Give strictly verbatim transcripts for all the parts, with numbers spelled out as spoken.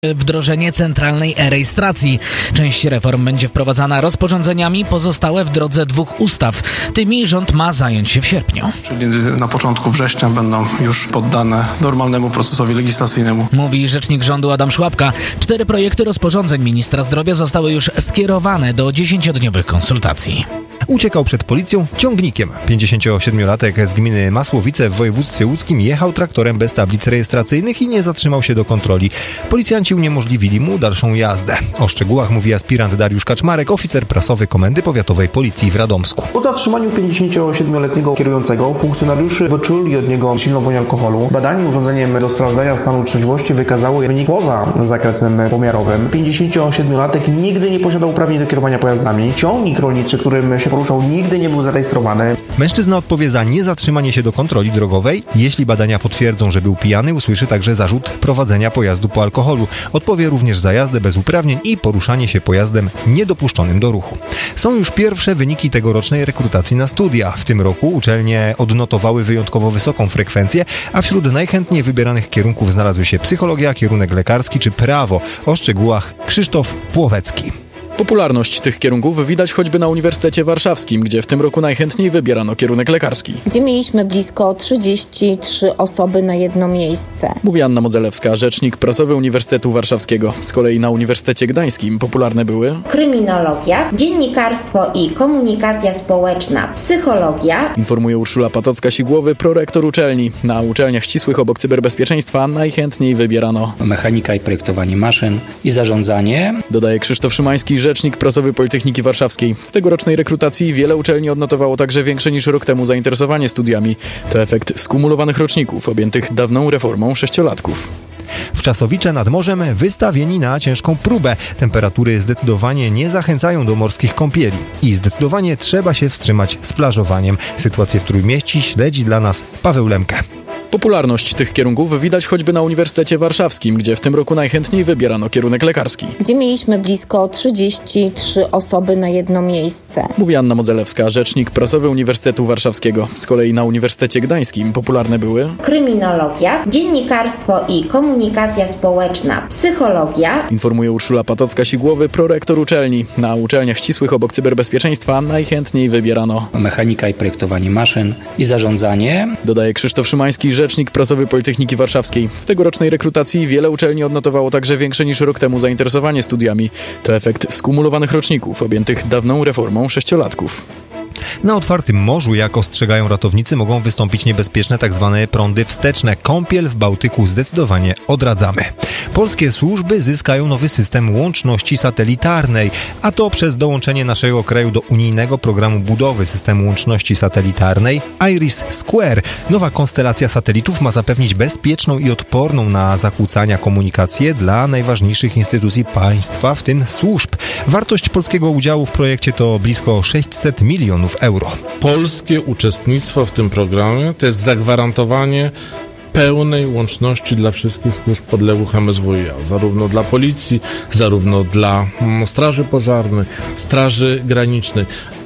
Wdrożenie centralnej e-rejestracji. Część reform będzie wprowadzana rozporządzeniami, pozostałe w drodze dwóch ustaw. Tymi rząd ma zająć się w sierpniu. Czyli na początku września będą już poddane normalnemu procesowi legislacyjnemu. Mówi rzecznik rządu Adam Szłapka. Cztery projekty rozporządzeń ministra zdrowia zostały już skierowane do dziesięciodniowych konsultacji. Uciekał przed policją ciągnikiem. pięćdziesięciosiedmiolatek z gminy Masłowice w województwie łódzkim jechał traktorem bez tablic rejestracyjnych i nie zatrzymał się do kontroli. Policjanci uniemożliwili mu dalszą jazdę. O szczegółach mówi aspirant Dariusz Kaczmarek, oficer prasowy Komendy Powiatowej Policji w Radomsku. Po zatrzymaniu pięćdziesięciosiedmioletniego kierującego funkcjonariusze wyczuli od niego silną woń alkoholu. Badanie urządzeniem do sprawdzania stanu trzeźwości wykazało wynik poza zakresem pomiarowym. pięćdziesięciosiedmiolatek nigdy nie posiadał uprawnień do kierowania pojazdami. Ciągnik rolniczy, którym się poruszał, nigdy nie był zarejestrowany. Mężczyzna odpowie za niezatrzymanie się do kontroli drogowej. Jeśli badania potwierdzą, że był pijany, usłyszy także zarzut prowadzenia pojazdu po alkoholu. Odpowie również za jazdę bez uprawnień i poruszanie się pojazdem niedopuszczonym do ruchu. Są już pierwsze wyniki tegorocznej rekrutacji na studia. W tym roku uczelnie odnotowały wyjątkowo wysoką frekwencję, a wśród najchętniej wybieranych kierunków znalazły się psychologia, kierunek lekarski czy prawo. O szczegółach Krzysztof Płowecki. Popularność tych kierunków widać choćby na Uniwersytecie Warszawskim, gdzie w tym roku najchętniej wybierano kierunek lekarski. Gdzie mieliśmy blisko trzydzieści trzy osoby na jedno miejsce. Mówi Anna Modzelewska, rzecznik prasowy Uniwersytetu Warszawskiego. Z kolei na Uniwersytecie Gdańskim popularne były kryminologia, dziennikarstwo i komunikacja społeczna, psychologia. Informuje Urszula Patocka-Sigłowy, prorektor uczelni. Na uczelniach ścisłych obok cyberbezpieczeństwa najchętniej wybierano mechanika i projektowanie maszyn i zarządzanie. Dodaje Krzysztof Szymański, rzecznik prasowy Politechniki Warszawskiej. W tegorocznej rekrutacji wiele uczelni odnotowało także większe niż rok temu zainteresowanie studiami. To efekt skumulowanych roczników objętych dawną reformą sześciolatków. W Czasowicze nad morzem wystawieni na ciężką próbę. Temperatury zdecydowanie nie zachęcają do morskich kąpieli. I zdecydowanie trzeba się wstrzymać z plażowaniem. Sytuację w Trójmieści śledzi dla nas Paweł Lemke. Popularność tych kierunków widać choćby na Uniwersytecie Warszawskim, gdzie w tym roku najchętniej wybierano kierunek lekarski. Gdzie mieliśmy blisko trzydzieści trzy osoby na jedno miejsce. Mówi Anna Modzelewska, rzecznik prasowy Uniwersytetu Warszawskiego. Z kolei na Uniwersytecie Gdańskim popularne były kryminologia, dziennikarstwo i komunikacja społeczna, psychologia. Informuje Urszula Patocka-Sigłowy, prorektor uczelni. Na uczelniach ścisłych obok cyberbezpieczeństwa najchętniej wybierano mechanika i projektowanie maszyn i zarządzanie. Dodaje Krzysztof Szymański, rzecznik prasowy Politechniki Warszawskiej. W tegorocznej rekrutacji wiele uczelni odnotowało także większe niż rok temu zainteresowanie studiami. To efekt skumulowanych roczników objętych dawną reformą sześciolatków. Na otwartym morzu, jak ostrzegają ratownicy, mogą wystąpić niebezpieczne tzw. prądy wsteczne. Kąpiel w Bałtyku zdecydowanie odradzamy. Polskie służby zyskają nowy system łączności satelitarnej, a to przez dołączenie naszego kraju do unijnego programu budowy systemu łączności satelitarnej IRIS Square. Nowa konstelacja satelitów ma zapewnić bezpieczną i odporną na zakłócania komunikację dla najważniejszych instytucji państwa, w tym służb. Wartość polskiego udziału w projekcie to blisko sześćset milionów euro. Polskie uczestnictwo w tym programie to jest zagwarantowanie pełnej łączności dla wszystkich służb podległych M S W i A, zarówno dla policji, zarówno dla straży pożarnej, straży granicznej.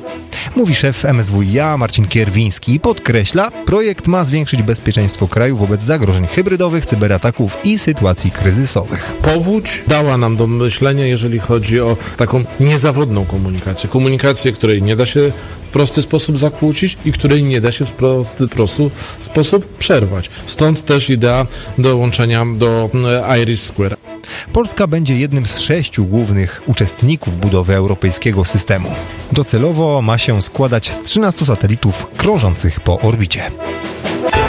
Mówi szef M S W i A Marcin Kierwiński i podkreśla, projekt ma zwiększyć bezpieczeństwo kraju wobec zagrożeń hybrydowych, cyberataków i sytuacji kryzysowych. Powódź dała nam do myślenia, jeżeli chodzi o taką niezawodną komunikację. Komunikację, której nie da się w prosty sposób zakłócić i której nie da się w prosty prosty sposób przerwać. Stąd też idea dołączenia do IRIS Square. Polska będzie jednym z sześciu głównych uczestników budowy europejskiego systemu. Docelowo ma się składać z trzynastu satelitów krążących po orbicie.